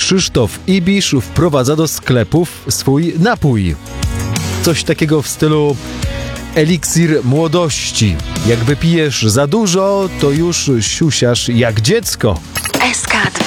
Krzysztof Ibisz wprowadza do sklepów swój napój. Coś takiego w stylu eliksir młodości. Jak wypijesz za dużo, to już siusiasz jak dziecko.